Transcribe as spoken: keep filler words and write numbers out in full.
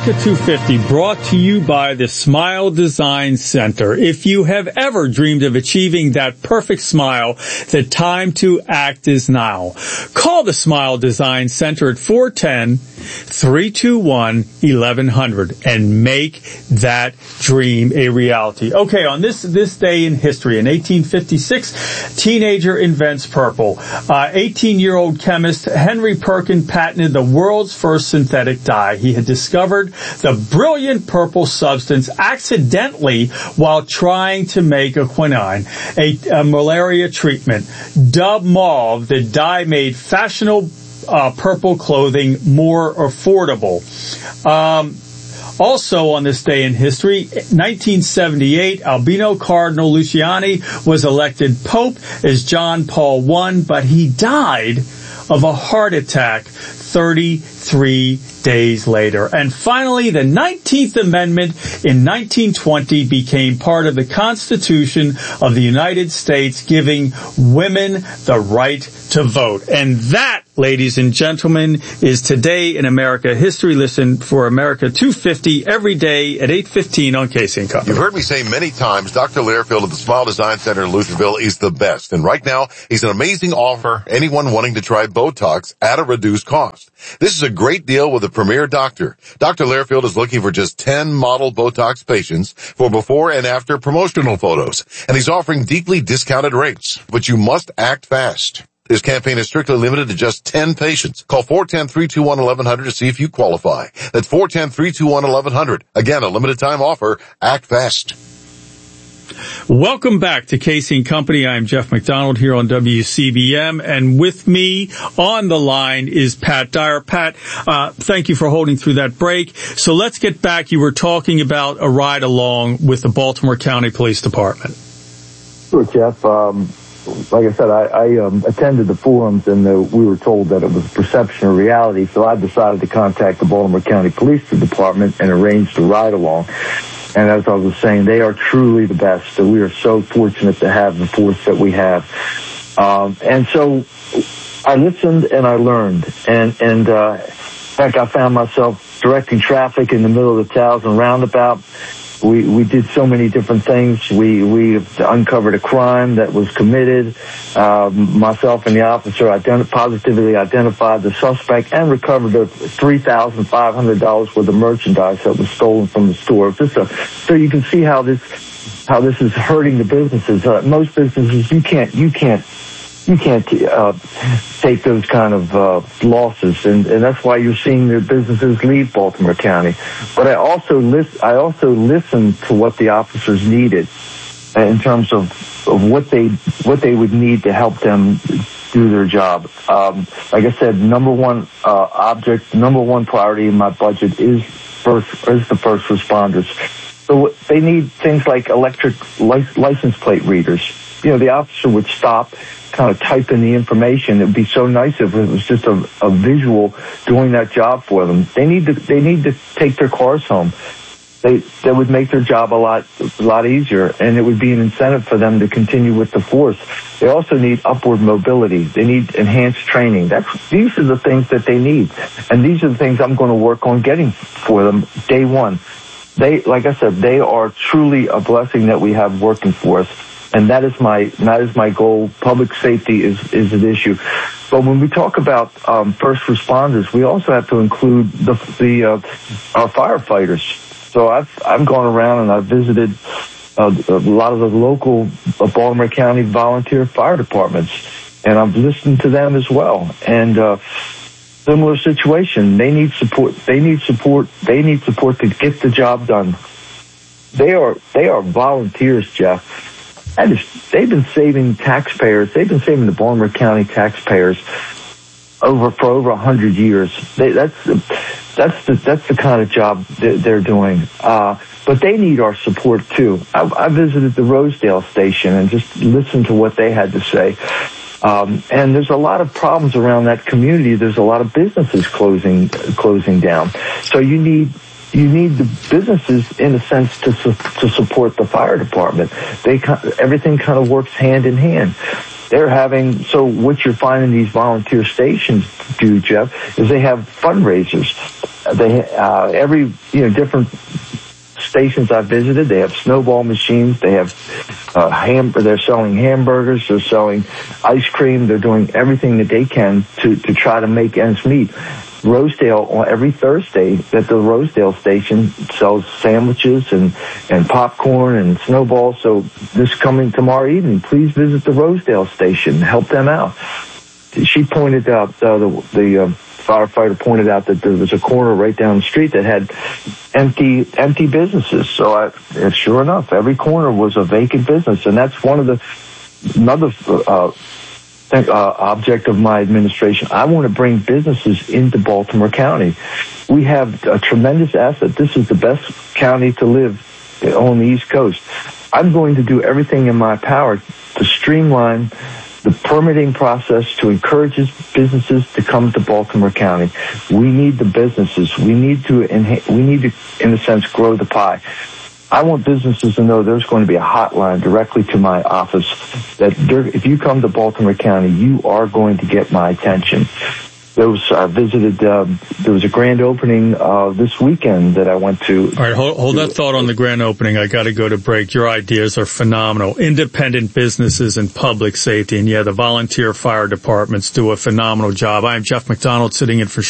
America two fifty, brought to you by the Smile Design Center. If you have ever dreamed of achieving that perfect smile, the time to act is now. Call the Smile Design Center at four one zero, three two one, eleven hundred and make that dream a reality. Okay, on this this day in history, in eighteen fifty-six, teenager invents purple. Uh, eighteen-year-old chemist Henry Perkin patented the world's first synthetic dye. He had discovered the brilliant purple substance accidentally while trying to make a quinine, a, a malaria treatment. Dubbed mauve, the dye made fashionable uh, purple clothing more affordable. Um, Also on this day in history, nineteen seventy-eight, Albino Cardinal Luciani was elected Pope as John Paul the First, but he died of a heart attack thirty-three days later. And finally, the nineteenth Amendment in nineteen twenty became part of the Constitution of the United States, giving women the right to vote. And that, ladies and gentlemen, is Today in America History. Listen for America two fifty every day at eight fifteen on Casey and Company. You've heard me say many times, Doctor Learfield of the Smile Design Center in Lutherville is the best. And right now, he's an amazing offer anyone wanting to try Botox at a reduced cost. This is a great deal with a premier doctor. Doctor Learfield is looking for just ten model Botox patients for before and after promotional photos. And he's offering deeply discounted rates. But you must act fast. This campaign is strictly limited to just ten patients. Call four one zero, three two one, eleven hundred to see if you qualify. That's four one zero, three two one, eleven hundred. Again, a limited time offer. Act fast. Welcome back to Casey and Company. I'm Jeff McDonald here on W C B M, and with me on the line is Pat Dyer. Pat, uh, thank you for holding through that break. So let's get back. You were talking about a ride along with the Baltimore County Police Department. Sure, Jeff. Um, like I said, I, I um, attended the forums, and uh, we were told that it was perception of reality, so I decided to contact the Baltimore County Police Department and arrange the ride along. And as I was saying, they are truly the best. So we are so fortunate to have the force that we have. Um, and so I listened and I learned. And, and uh, in fact, I found myself directing traffic in the middle of the Towson roundabout. We we did so many different things. We we uncovered a crime that was committed. Um, myself and the officer ident- positively identified the suspect and recovered the three thousand five hundred dollars worth of merchandise that was stolen from the store. Just a, so you can see how this how this is hurting the businesses. Uh, most businesses, you can't you can't you can't uh, take those kind of uh, losses, and, and that's why you're seeing their businesses leave Baltimore County. But I also list, I also listened to what the officers needed in terms of, of what they what they would need to help them do their job. Um, like I said, number one uh, object, number one priority in my budget is first is the first responders. So they need things like electric lic- license plate readers. You know, the officer would stop, kind of type in the information. It would be so nice if it was just a, a visual doing that job for them. They need to they need to take their cars home. They that would make their job a lot a lot easier, and it would be an incentive for them to continue with the force. They also need upward mobility. They need enhanced training. That's these are the things that they need, and these are the things I'm going to work on getting for them day one. They, like I said, they are truly a blessing that we have working for us. And that is my that is my goal. Public safety is, is an issue. But when we talk about um, first responders, we also have to include the the uh, our firefighters. So I've I've gone around and I've visited uh, a lot of the local uh, Baltimore County volunteer fire departments, and I've listened to them as well. And uh, similar situation, they need support. They need support. They need support to get the job done. They are they are volunteers, Jeff. And they've been saving taxpayers. They've been saving the Baltimore County taxpayers over for over a hundred years. They, that's that's the that's the kind of job that they're doing. Uh, but they need our support too. I, I visited the Rosedale station and just listened to what they had to say. Um, and there's a lot of problems around that community. There's a lot of businesses closing closing down. So you need. You need the businesses, in a sense, to su- to support the fire department. They everything kind of works hand in hand. They're having so what you're finding these volunteer stations do, Jeff, is they have fundraisers. they uh, every you know different stations I visited, they have snowball machines. They have uh, ham. They're selling hamburgers. They're selling ice cream. They're doing everything that they can to to try to make ends meet. Rosedale, every Thursday at the Rosedale station, sells sandwiches and, and popcorn and snowballs. So this coming tomorrow evening, please visit the Rosedale station. Help them out. She pointed out, uh, the, the uh, firefighter pointed out that there was a corner right down the street that had empty empty businesses. So I, and sure enough, every corner was a vacant business. And that's one of the, another uh Uh, object of my administration. I want to bring businesses into Baltimore County. We have a tremendous asset. This is the best county to live on the East Coast. I'm going to do everything in my power to streamline the permitting process to encourage businesses to come to Baltimore County. We need the businesses. We need to, enha- we need to, in a sense, grow the pie. I want businesses to know there's going to be a hotline directly to my office that there, if you come to Baltimore County, you are going to get my attention. There was, I visited, um, there was a grand opening uh, this weekend that I went to. All right, hold, hold that thought on the grand opening. I got to go to break. Your ideas are phenomenal. Independent businesses and public safety. And yeah, the volunteer fire departments do a phenomenal job. I am Jeff McDonald, sitting in for